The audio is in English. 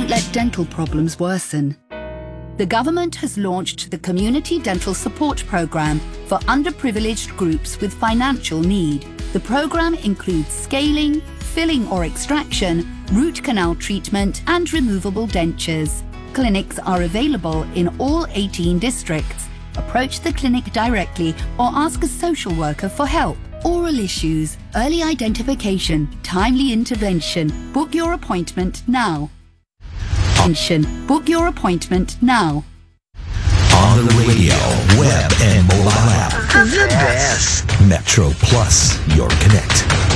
Don't let dental problems worsen. The government has launched the Community Dental Support Programme for underprivileged groups with financial need. The programme includes scaling, filling or extraction, root canal treatment and removable dentures. Clinics are available in all 18 districts. Approach the clinic directly or ask a social worker for help. Oral issues, early identification, timely intervention. Book your appointment now. Book your appointment now. On the radio, web and mobile app. The best. Metro Plus, your connect.